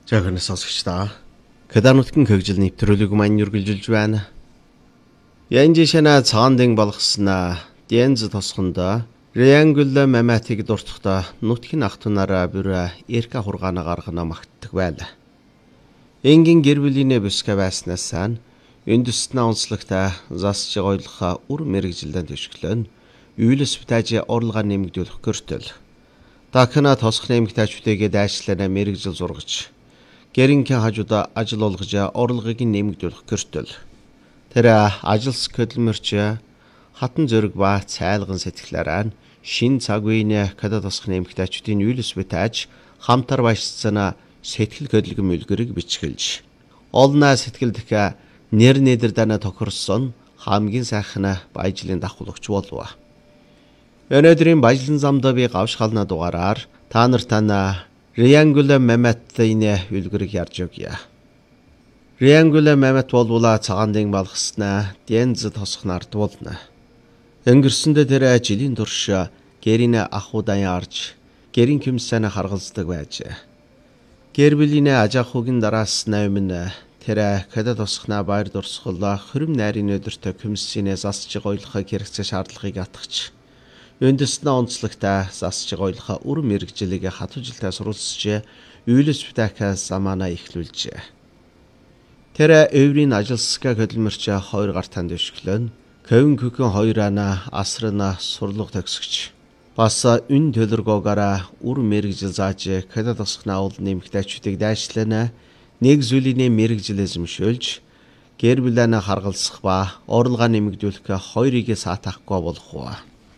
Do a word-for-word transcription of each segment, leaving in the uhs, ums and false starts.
Жаахан сонсогчдаа Кадар нутгийн хөгжил нэвтрүүлэг маань үргэлжилж байна. Янжишана цаандын болгосноо Дэнз тосгондоо Риангул маматыг дуртахдаа нутгийн ах тунаараа бүрэ эрка хургаана гаргана магтдаг байл. Энгийн гэр бүлийнэ бүсгэ байснаас сан үндэснээ онцлогтой засч гойлохоо үр мэрэгжилдэн төшгөлөн үйлс битаж орлого нэмэгдүүлэх гэртэл. Такна тосх нэмэгтэйчүүдээ дайшлаараа мэрэгжил зургаж гэринхэн хажуудаа ажил олгож орлогыг нэмэгдүүлэх гэртэл. Тэр ажилс хөдөлмөрч хатан зөрөг ба цайлган сэтгэлээрээ шин цаг үеийн када тосх нэмэгтэйчүүдийн үйлс битаж хамтар баяжцсан сэтгэл хөдлөм үлгэрийг бичгэлж олнаа сэтгэлдэх нэр нэдэр дана тохирсон хамгийн сайхан баяжлын давхлагч болов. Өнөөдрийн баяжлан замд би гавшхална дугаараар та нартаа Риангул маматын үлгэрийг ярьж өгье. Риангул мамат болвола цагаандын балгаснаа Дэнз тосхнаар дуулна. Өнгөрсөндөө тэр жилийн турш гэрийн ахуйдан ярж гэрийн хүмсэнэ харгалздаг байж. Гэр бүлийн ажаахугийн дараас өмнө тэр када тосхнаа байр дурсгал хөрөм найрын өдөртөө хүмсэнэ засч гойлохыг хэрэгцээ шаардлагыг атгах. Үндэснээ онцлогтой засч гойлохоо үр мэрэгжилийг хатуужилтай суралцж үйлс битакаас замаана ихлүүлжээ. Тэр өврийн ажилсга хөдөлмөрч хоёр гартан дэвшглэн ковн күхэн хоёрана асрана сурлага төгсгч. Бас үн төлөргөөгаараа үр мэрэгжил зааж када тосхнаа уул нэмэгтэйчүүдийг дайшлана нэг зүйлийн мэрэгжил эзэмшүүлж гэр бүлэнэ харгалзах ба орлого нэмэгдүүлэх хоёрыг саатахгүй болох уу.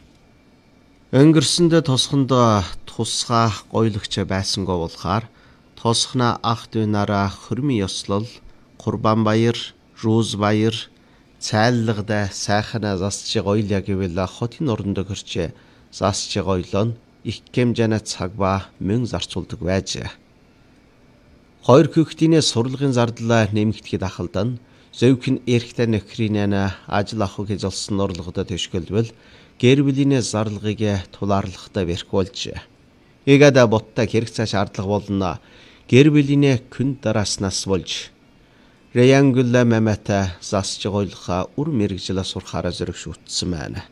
Өнгөрсөндөө тосхондоо тусгай гойлогч байсангүй болохоор тосхнаа ах дүүнараа хөрмийн ёслол, Курбан баяр, Руз баяр, цайллагда сайхана засч гойля гэвэл хотын орондоо гэрч засч гойлон их хэмжээний цаг ба мөн зарцуулдаг байж. Хоёр хүүхдийн сурлагын зардлаа нэмэгдэхэд ахалдан зөвхөн эрхтэй нөхрийн ажил авах гэж олсон орлогодод төшгөлбөл гэр бүлийн зарлагыг тулаарлахтай бэрх болж. Игада ботта хэрэгцээ шаардлага болно гэр бүлийн күн дарааснаас болж. Риангул мамата засч гойлохоо үр мэрэгжилээ сурахаараа зэрэг шүтсэн байна.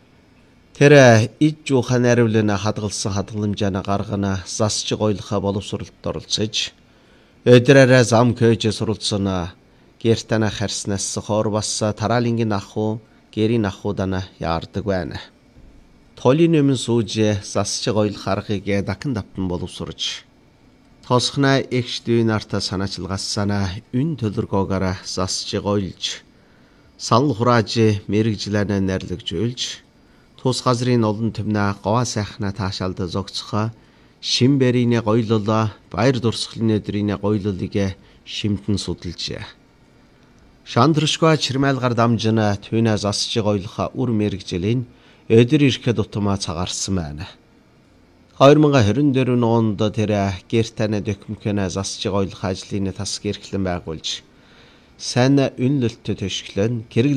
Тэр иж жуухан наривлын хадгалсан хадгаламжаана гаргана засч гойлохоо боловсролд оролцож өдрөөрөө зам кэж суралцсан гэртана харснаас хоор бас тараалингийн ахуу гэрийн ахуудана яардаг байна. Толын өмнө сууж засч гойлох аргыг дахин давтан боловсрож тосхнаа эгч дүү нарта санаачилгассана үн төлөргөөгаараа засч гойлж сал хурааж мэрэгжилэнэ нэрлэгжүүлж тус газрын олон төмнө говаа сайхна таашаалд зогцохоо шин бэрийн гойлолоо баяр дурсгалын өдрийн гойлолыг шимтэн судалж. Шандрышгүй чирмайлгаар дамжина түүнээ засч гойлохоо үр мэрэгжилийн өдөр ирэхэд утмаа цагаарсан байна. хоёр мянга хорин дөрөв онд тэр гэртэнэ документэнэ засч гойлох ажлын тас гэрхлэн байгуулж сайн үнэлэлт төшгөлөн